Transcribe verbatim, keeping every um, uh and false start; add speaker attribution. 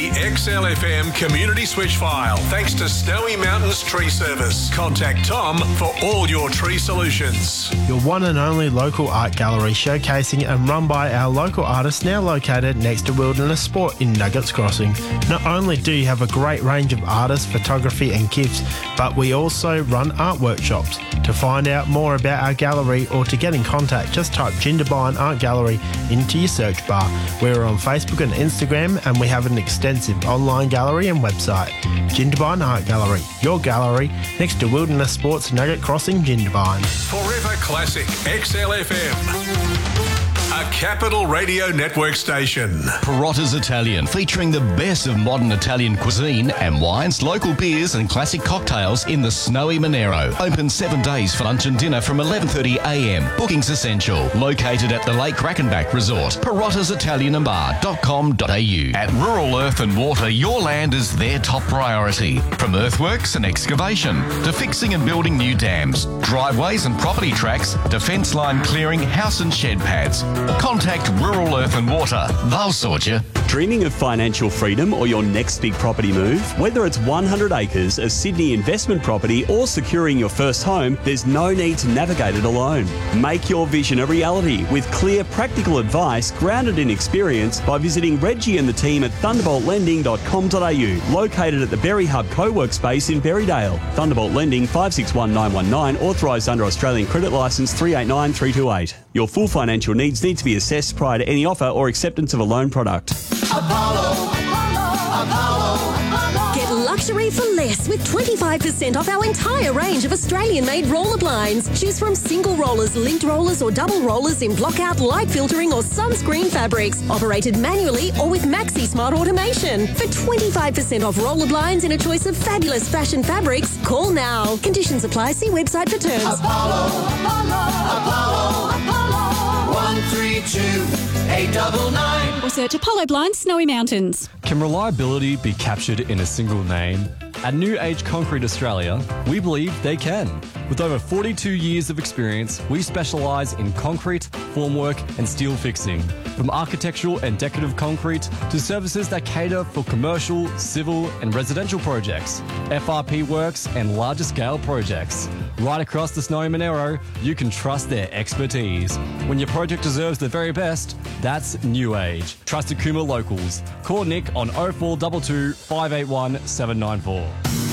Speaker 1: X L F M community switch file thanks to Snowy Mountains Tree Service. Contact Tom for all your tree solutions.
Speaker 2: Your one and only local art gallery showcasing and run by our local artists, now located next to Wilderness Sport in Nuggets Crossing. Not only do you have a great range of artists, photography and gifts, but we also run art workshops. To find out more about our gallery or to get in contact, just type Jindabyne Art Gallery into your search bar. We're on Facebook and Instagram, and we have an extensive online gallery and website. Jindabyne Art Gallery, your gallery next to Wilderness Sports Nugget Crossing, Jindabyne.
Speaker 1: Forever Classic X L F M. A Capital Radio Network station.
Speaker 3: Perotta's Italian, featuring the best of modern Italian cuisine and wines, local beers and classic cocktails in the snowy Monero. Open seven days for lunch and dinner from eleven thirty a m. Bookings essential. Located at the Lake Crackenback Resort. Perottas Italian and Bar dot com dot a u. At Rural Earth and Water, your land is their top priority. From earthworks and excavation to fixing and building new dams, driveways and property tracks to fence line clearing, house and shed pads. Contact Rural Earth and Water. They'll sort you.
Speaker 4: Dreaming of financial freedom or your next big property move? Whether it's one hundred acres of Sydney investment property or securing your first home, there's no need to navigate it alone. Make your vision a reality with clear, practical advice grounded in experience by visiting Reggie and the team at thunderbolt lending dot com dot a u, located at the Berry Hub co-work space in Berrydale. Thunderbolt Lending five six one nine one nine, authorised under Australian Credit Licence three eight nine three two eight. Your full financial needs need to be assessed prior to any offer or acceptance of a loan product.
Speaker 5: Apollo, Apollo, Apollo, Apollo. Get luxury for less with twenty-five percent off our entire range of Australian-made roller blinds. Choose from single rollers, linked rollers or double rollers in block-out, light filtering or sunscreen fabrics. Operated manually or with Maxi Smart automation. For twenty-five percent off roller blinds in a choice of fabulous fashion fabrics, call now. Conditions apply. See website for terms.
Speaker 6: Apollo, Apollo, Apollo, Apollo, one three two eight nine nine.
Speaker 7: Or search Apollo Blinds Snowy Mountains.
Speaker 8: Can reliability be captured in a single name? At New Age Concrete Australia, we believe they can. With over forty-two years of experience, we specialise in concrete, formwork and steel fixing. From architectural and decorative concrete to services that cater for commercial, civil and residential projects, F R P works and larger scale projects. Right across the snowy Monero, you can trust their expertise. When your project deserves the very best, that's New Age. Trusted Cooma locals. Call Nick on oh four two two, five eight one, seven nine four.